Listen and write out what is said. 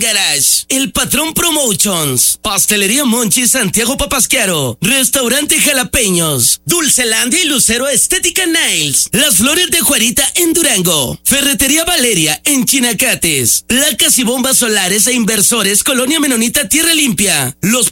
Garage, El Patrón Promotions, Pastelería Monchi Santiago Papasquiaro, Restaurante Jalapeños, Dulcelandia y Lucero Estética Nails, Las Flores de Juarita en Durango, Ferretería Valeria en Chinacates, placas y bombas solares e inversores Colonia Menonita Tierra Limpia, Los